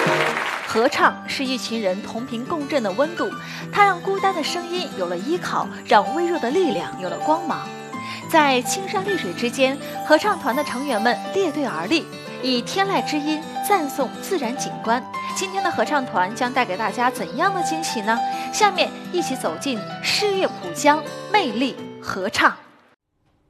合唱是一群人同频共振的温度，它让孤单的声音有了依靠，让微弱的力量有了光芒。在青山绿水之间，合唱团的成员们列队而立，以天籁之音赞颂自然景观。今天的合唱团将带给大家怎样的惊喜呢？下面一起走进诗乐浦江魅力合唱。